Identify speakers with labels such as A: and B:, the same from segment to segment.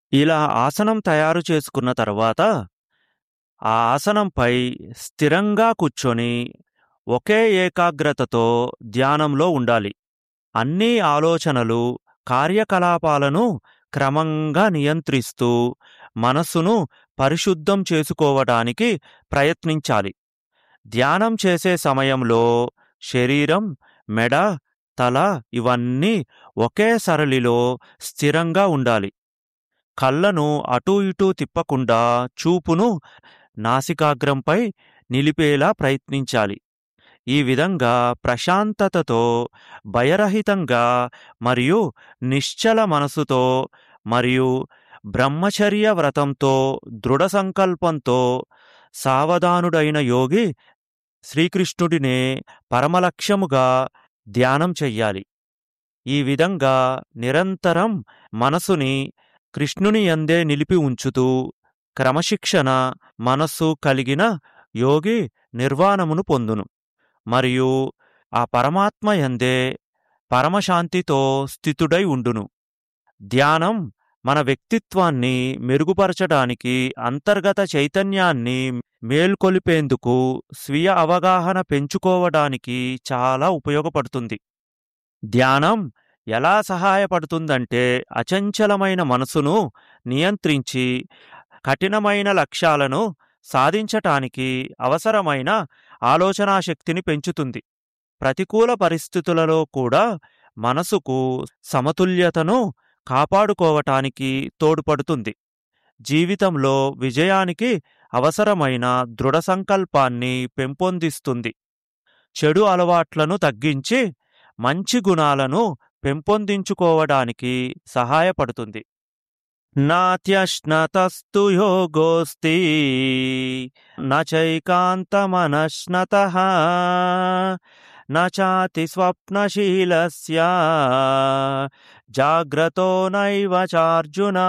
A: ఇలా ఆసనం తయారు చేసుకున్న తర్వాత, ఆ ఆసనంపై స్థిరంగా కూర్చొని, ఒకే ఏకాగ్రతతో ధ్యానంలో ఉండాలి. అన్ని ఆలోచనలు, కార్యకలాపాలను క్రమంగా నియంత్రిస్తూ, మనస్సును పరిశుద్ధం చేసుకోవడానికి ప్రయత్నించాలి. ధ్యానం చేసే సమయంలో శరీరం, మెడ, తల ఇవన్నీ ఒకే సరళిలో స్థిరంగా ఉండాలి. కళ్ళను అటూ ఇటూ తిప్పకుండా చూపును నాసికాగ్రంపై నిలిపేలా ప్రయత్నించాలి. ఈ విధంగా ప్రశాంతతతో, భయరహితంగా మరియు నిశ్చల మనసుతో మరియు బ్రహ్మచర్య వ్రతంతో, దృఢ సంకల్పంతో సావధానుడైన యోగి శ్రీకృష్ణుడినే పరమలక్ష్యముగా ధ్యానం చెయ్యాలి. ఈ విధంగా నిరంతరం మనసుని కృష్ణుని యందే నిలిపి ఉంచుతూ క్రమశిక్షణ మనస్సు కలిగిన యోగి నిర్వాణమును పొందును మరియు ఆ పరమాత్మ యందే పరమశాంతితో స్థితుడై ఉండును. ధ్యానం మన వ్యక్తిత్వాన్ని మెరుగుపరచడానికి, అంతర్గత చైతన్యాన్ని మేల్కొలిపేందుకు, స్వీయ అవగాహన పెంచుకోవడానికి చాలా ఉపయోగపడుతుంది. ధ్యానం ఎలా సహాయపడుతుందంటే, అచంచలమైన మనసును నియంత్రించి కఠినమైన లక్ష్యాలను సాధించటానికి అవసరమైన ఆలోచనాశక్తిని పెంచుతుంది. ప్రతికూల పరిస్థితులలో కూడా మనసుకు సమతుల్యతను కాపాడుకోవటానికి తోడ్పడుతుంది. జీవితంలో విజయానికి అవసరమైన దృఢ సంకల్పాన్ని పెంపొందిస్తుంది. చెడు అలవాట్లను తగ్గించి మంచి గుణాలను పెంపొందించుకోవడానికి సహాయపడుతుంది. నాత్యశ్నతస్తు యోగోస్తి నచైకాంతమనశ్నతః నాతి స్వప్నశీలస్య జాగ్రతో నైవ చార్జున.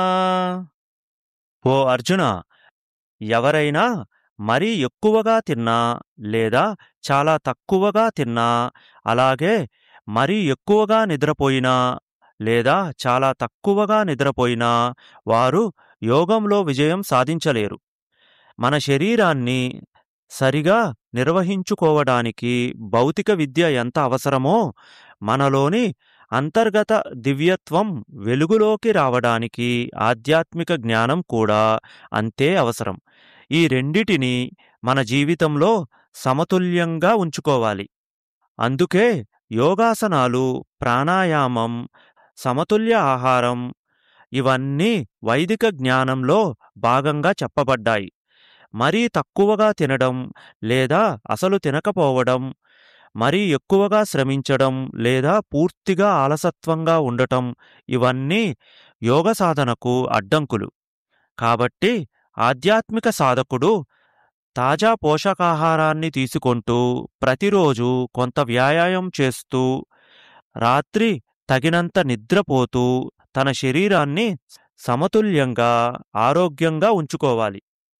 A: ఓ అర్జున, ఎవరైనా మరీ ఎక్కువగా తిన్నా లేదా చాలా తక్కువగా తిన్నా, అలాగే మరీ ఎక్కువగా నిద్రపోయినా లేదా చాలా తక్కువగా నిద్రపోయినా వారు యోగంలో విజయం సాధించలేరు. మన శరీరాన్ని సరిగా నిర్వహించుకోవడానికి భౌతిక విద్య ఎంత అవసరమో, మనలోని అంతర్గత దివ్యత్వం వెలుగులోకి రావడానికి ఆధ్యాత్మిక జ్ఞానం కూడా అంతే అవసరం. ఈ రెండిటిని మన జీవితంలో సమతుల్యంగా ఉంచుకోవాలి. అందుకే యోగాసనాలు, ప్రాణాయామం, సమతుల్య ఆహారం ఇవన్నీ వైదిక జ్ఞానంలో భాగంగా చెప్పబడ్డాయి. మరీ తక్కువగా తినడం లేదా అసలు తినకపోవడం, మరీ ఎక్కువగా శ్రమించడం లేదా పూర్తిగా ఆలసత్వంగా ఉండటం ఇవన్నీ యోగ సాధనకు అడ్డంకులు. కాబట్టి ఆధ్యాత్మిక సాధకుడు తాజా పోషకాహారాన్ని తీసుకొంటూ, ప్రతిరోజు కొంత వ్యాయామం చేస్తూ, రాత్రి తగినంత నిద్రపోతూ తన శరీరాన్ని సమతుల్యంగా, ఆరోగ్యంగా ఉంచుకోవాలి.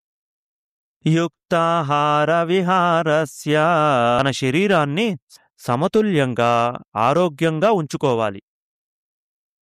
A: యుక్తాహార విహారస్య, తన శరీరాన్ని సమతుల్యంగా, ఆరోగ్యంగా ఉంచుకోవాలి.